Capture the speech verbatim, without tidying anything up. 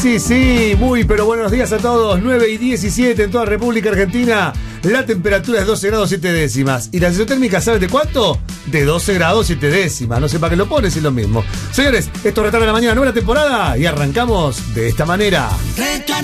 Sí, sí, muy, pero buenos días a todos. nueve y diecisiete en toda República Argentina. La temperatura es doce grados siete décimas. ¿Y la sensación térmica sabes de cuánto? De doce grados siete décimas. No sé para qué lo pones, es lo mismo. Señores, esto retarda la mañana, nueva temporada. Y arrancamos de esta manera.